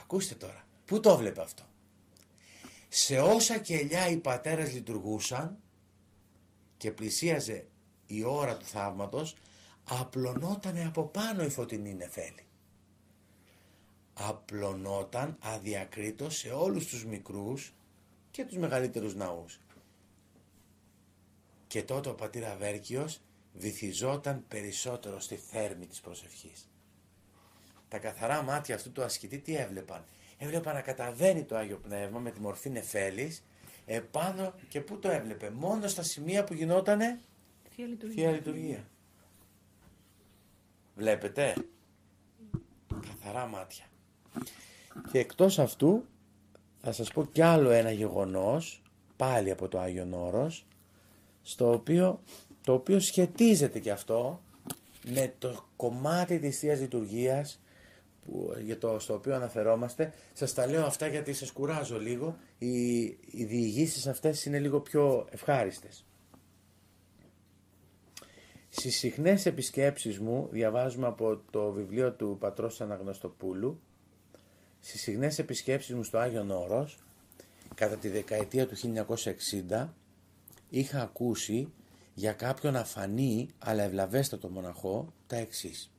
Ακούστε τώρα, πού το βλέπε αυτό? Σε όσα κελιά οι πατέρες λειτουργούσαν και πλησίαζε η ώρα του θαύματος, απλωνότανε από πάνω η φωτεινή νεφέλη. Απλωνόταν αδιακρίτως σε όλους τους μικρούς και τους μεγαλύτερους ναούς. Και τότε ο πατήρ Αβέρκιος βυθιζόταν περισσότερο στη θέρμη της προσευχής. Τα καθαρά μάτια αυτού του ασκητή τι έβλεπαν? Έβλεπαν να καταβαίνει το Άγιο Πνεύμα με τη μορφή νεφέλης επάνω, και πού το έβλεπε? Μόνο στα σημεία που γινότανε Θεία Λειτουργία. Βλέπετε? Καθαρά μάτια. Και εκτός αυτού θα σας πω κι άλλο ένα γεγονός, πάλι από το Άγιον Όρος, το οποίο σχετίζεται και αυτό με το κομμάτι της Θείας Λειτουργίας στο οποίο αναφερόμαστε. Σας τα λέω αυτά γιατί σας κουράζω λίγο. Οι διηγήσεις αυτές είναι λίγο πιο ευχάριστες. Στις συχνές επισκέψεις μου, διαβάζουμε από το βιβλίο του πατρός Αναγνωστοπούλου, στις συχνές επισκέψεις μου στο Άγιον Όρος, κατά τη δεκαετία του 1960, είχα ακούσει για κάποιον αφανή αλλά ευλαβέστατο μοναχό τα εξής.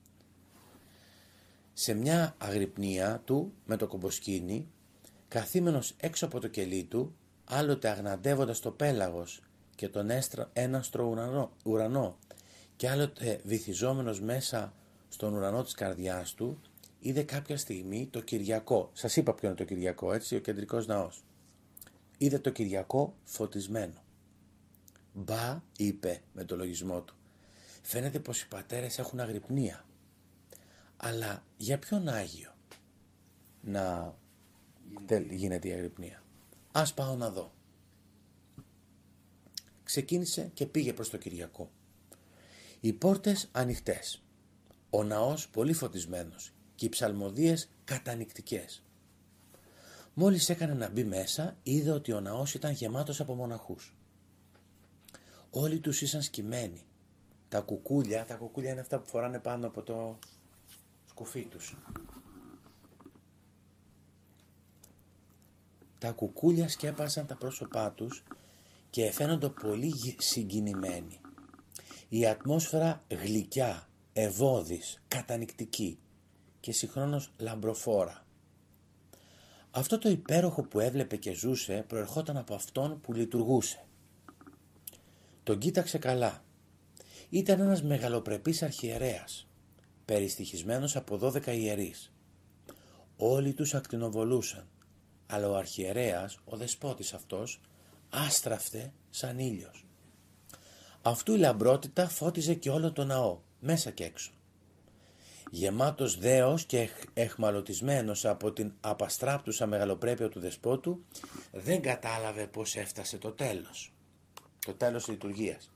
Σε μια αγρυπνία του με το κομποσκήνι, καθήμενος έξω από το κελί του, άλλοτε αγναντεύοντας το πέλαγος και τον έναστρο ουρανό και άλλοτε βυθιζόμενος μέσα στον ουρανό της καρδιάς του, είδε κάποια στιγμή το Κυριακό. Σας είπα ποιο είναι το Κυριακό, έτσι, ο κεντρικός ναός. Είδε το Κυριακό φωτισμένο. Μπα, είπε με το λογισμό του, φαίνεται πως οι πατέρες έχουν αγρυπνία. Αλλά για ποιον Άγιο να γίνεται η αγρυπνία? Ας πάω να δω. Ξεκίνησε και πήγε προς το Κυριακό. Οι πόρτες ανοιχτές, ο ναός πολύ φωτισμένος και οι ψαλμοδίες κατανυκτικές. Μόλις έκανε να μπει μέσα, είδε ότι ο ναός ήταν γεμάτος από μοναχούς. Όλοι τους ήσαν σκυμμένοι. Τα κουκούλια είναι αυτά που φοράνε πάνω από το σκουφί τους. Τα κουκούλια σκέπασαν τα πρόσωπά τους και φαίνονται πολύ συγκινημένοι. Η ατμόσφαιρα γλυκιά, ευώδης, κατανυκτική και συγχρόνως λαμπροφόρα. Αυτό το υπέροχο που έβλεπε και ζούσε προερχόταν από αυτόν που λειτουργούσε. Τον κοίταξε καλά. Ήταν ένας μεγαλοπρεπής αρχιερέας, περιστοιχισμένος από 12 ιερείς. Όλοι τους ακτινοβολούσαν, αλλά ο αρχιερέας, ο δεσπότης αυτός, άστραφτε σαν ήλιος. Αυτού η λαμπρότητα φώτιζε και όλο το ναό, μέσα και έξω. Γεμάτος δέος και εχμαλωτισμένος από την απαστράπτουσα μεγαλοπρέπεια του δεσπότου, δεν κατάλαβε πως έφτασε το τέλος. Το τέλος της λειτουργίας.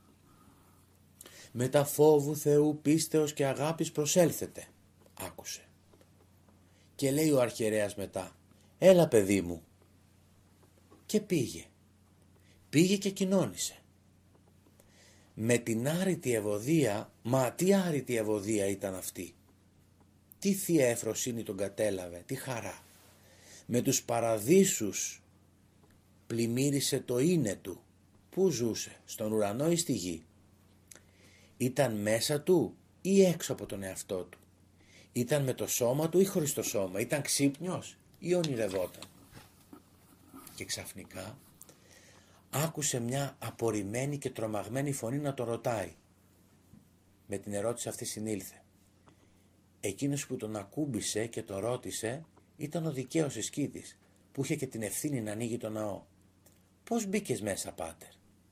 «Μετά φόβου Θεού, πίστεως και αγάπης προσέλθετε», άκουσε. Και λέει ο αρχιερέας μετά, «Έλα παιδί μου». Και πήγε και κοινώνησε. Με την άρρητη ευωδία, μα τι άρρητη ευωδία ήταν αυτή. Τι θεία ευφροσύνη τον κατέλαβε, τι χαρά. Με τους παραδείσους πλημμύρισε το είναι του. Πού ζούσε, στον ουρανό ή στη γη? Ήταν μέσα του ή έξω από τον εαυτό του? Ήταν με το σώμα του ή χωρίς το σώμα? Ήταν ξύπνιος ή ονειρευόταν? Και ξαφνικά άκουσε μια απορριμμένη και τρομαγμένη φωνή να το ρωτάει. Με την ερώτηση αυτή συνήλθε. Εκείνος που τον ακούμπησε και τον ρώτησε ήταν ο δικαίος ασκήτης, που είχε και την ευθύνη να ανοίγει το ναό. «Πώς μπήκες μέσα, πάτερ?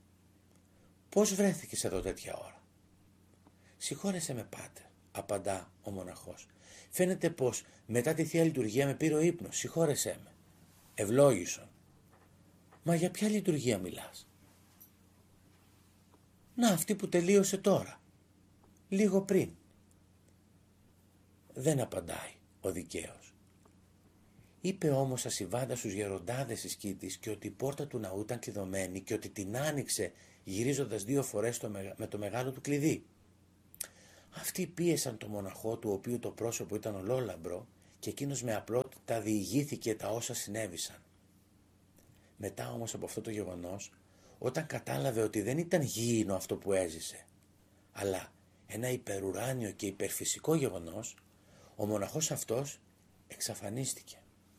Πώς βρέθηκες εδώ τέτοια ώρα?» «Συγχώρεσέ με, πάτερ», απαντά ο μοναχός. «Φαίνεται πως μετά τη Θεία Λειτουργία με πήρε ο ύπνος. Συγχώρεσέ με». «Ευλόγησον». «Μα για ποια λειτουργία μιλάς?» «Να, αυτή που τελείωσε τώρα, λίγο πριν». Δεν απαντάει ο δικαίος. Είπε όμως ασιβάντα στους γεροντάδες ασκήτης και ότι η πόρτα του ναού ήταν κλειδωμένη και ότι την άνοιξε γυρίζοντας 2 φορές με το μεγάλο του κλειδί. Αυτοί πίεσαν το μοναχό, του οποίου το πρόσωπο ήταν ολόλαμπρο, και εκείνος με απλότητα διηγήθηκε τα όσα συνέβησαν. Μετά όμως από αυτό το γεγονός, όταν κατάλαβε ότι δεν ήταν γήινο αυτό που έζησε, αλλά ένα υπερουράνιο και υπερφυσικό γεγονός, ο μοναχός αυτός εξαφανίστηκε.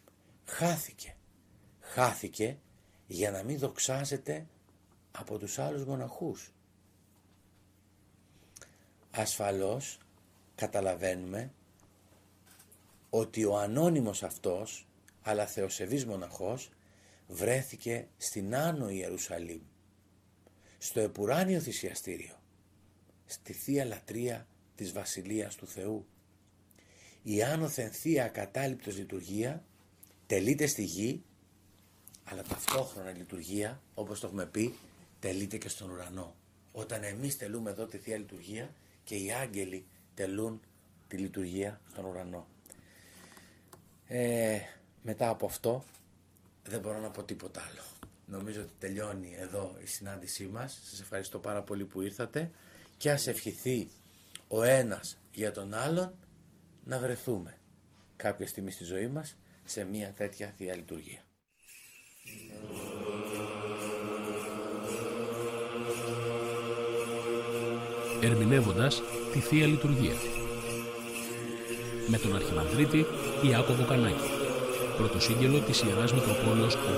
Χάθηκε για να μην δοξάζεται από τους άλλους μοναχούς. Ασφαλώς καταλαβαίνουμε ότι ο ανώνυμος αυτός, αλλά θεοσεβής μοναχός, βρέθηκε στην Άνω Ιερουσαλήμ, στο επουράνιο θυσιαστήριο, στη Θεία Λατρεία της Βασιλείας του Θεού. Η άνωθεν Θεία ακατάληπτος λειτουργία τελείται στη γη, αλλά ταυτόχρονα η λειτουργία, όπως το έχουμε πει, τελείται και στον ουρανό. Όταν εμείς τελούμε εδώ τη Θεία Λειτουργία και οι άγγελοι τελούν τη λειτουργία στον ουρανό. Μετά από αυτό δεν μπορώ να πω τίποτα άλλο. Νομίζω ότι τελειώνει εδώ η συνάντησή μας. Σας ευχαριστώ πάρα πολύ που ήρθατε και ας ευχηθεί ο ένας για τον άλλον να βρεθούμε κάποια στιγμή στη ζωή μας σε μια τέτοια Θεία Λειτουργία. Ερμηνεύοντας τη Θεία Λειτουργία με τον Αρχιμανδρίτη Ιάκωβο Κανάκη, πρωτοσύγγελο της Ιεράς Μητροπόλεως